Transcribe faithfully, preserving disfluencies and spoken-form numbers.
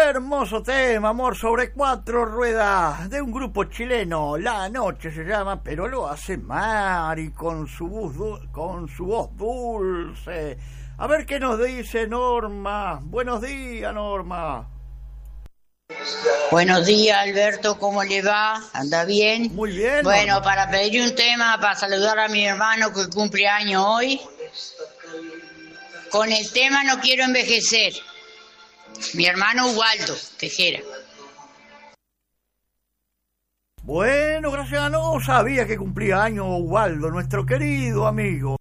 hermoso tema, amor sobre cuatro ruedas, de un grupo chileno, La Noche se llama, pero lo hace Mari con su voz, du- con su voz dulce. A ver qué nos dice Norma. Buenos días, Norma. Buenos días, Alberto, ¿cómo le va? ¿Anda bien? Muy bien, Bueno, Norma. para pedir un tema, para saludar a mi hermano que cumple año hoy. Con el tema No quiero envejecer. Mi hermano Waldo Tejera. Bueno, gracias a no sabía que cumplía año Waldo, nuestro querido amigo.